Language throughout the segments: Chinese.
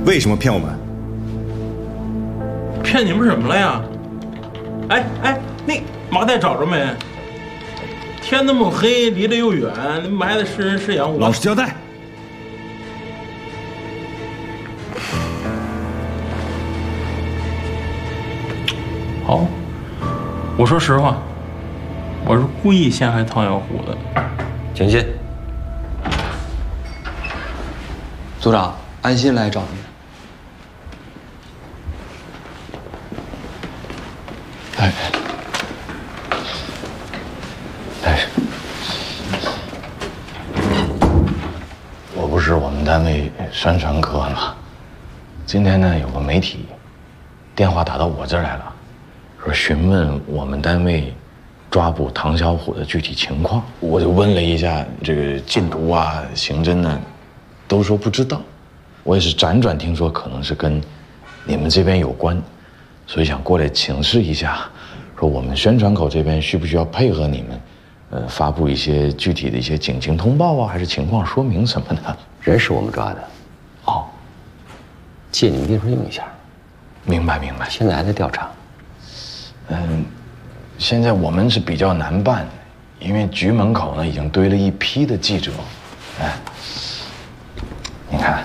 为什么骗我们？ 骗你们什么了呀？哎，那麻袋找着没？天那么黑，离得又远，埋的是人是羊， 老实交代。 好，我说实话，我是故意陷害唐小虎的。 请进。组长，安心来找你。哎。 我不是我们单位宣传科吗？今天呢，有个媒体电话打到我这儿来了，说询问我们单位抓捕唐小虎的具体情况。我就问了一下这个禁毒啊、刑侦呢，都说不知道。我也是辗转听说，可能是跟你们这边有关，所以想过来请示一下，说我们宣传口这边需不需要配合你们？ 发布一些具体的一些警情通报啊，还是情况说明什么的？ 人是我们抓的， 哦， 借你们秘书用一下。 明白。 现在还在调查。 现在我们是比较难办，因为局门口呢已经堆了一批的记者。哎，你看，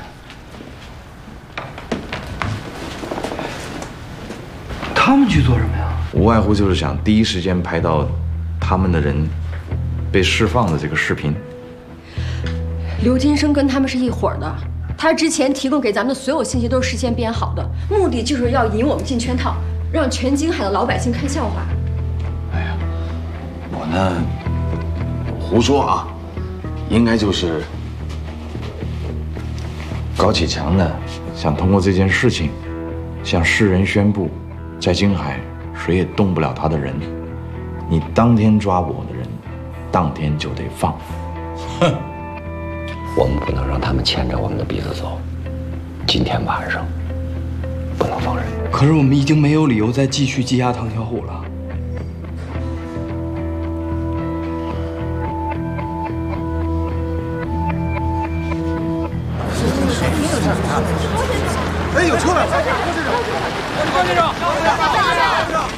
他们去做什么呀？ 无外乎就是想第一时间拍到他们的人 被释放的这个视频， 刘金生跟他们是一伙的，他之前提供给咱们的所有信息都是事先编好的，目的就是要引我们进圈套，让全京海的老百姓看笑话。 哎呀，我呢胡说啊，应该就是高启强呢想通过这件事情向世人宣布，在京海谁也动不了他的人，你当天抓我的人。 当天就得放， 哼！我们不能让他们牵着我们的鼻子走。今天晚上不能放人。 可是我们已经没有理由再继续羁押唐小虎了。 哎，有车来了！ 高先生，高先生，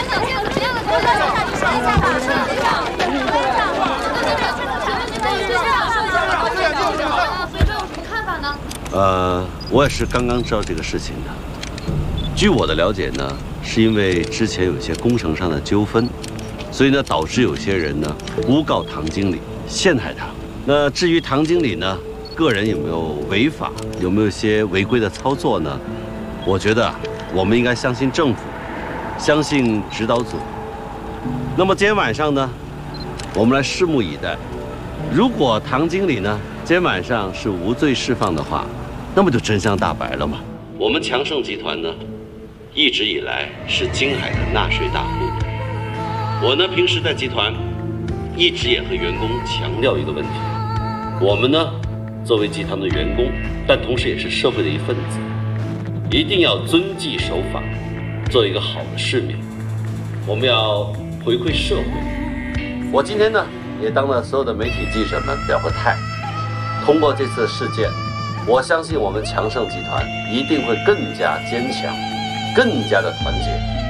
我也是刚刚知道这个事情的。据我的了解呢，是因为之前有一些工程上的纠纷，所以呢导致有些人呢诬告唐经理陷害他。那至于唐经理呢，个人有没有违法，有没有一些违规的操作呢？我觉得我们应该相信政府，相信指导组。那么今天晚上呢，我们来拭目以待。如果唐经理呢今天晚上是无罪释放的话，那么就真相大白了嘛。我们强盛集团呢，一直以来是京海的纳税大户。我呢平时在集团一直也和员工强调一个问题：我们呢作为集团的员工，但同时也是社会的一份子，一定要遵纪守法，做一个好的市民。我们要回馈社会。我今天呢也当了所有的媒体记者们表个态，通过这次事件，我相信我们强盛集团一定会更加坚强，更加的团结。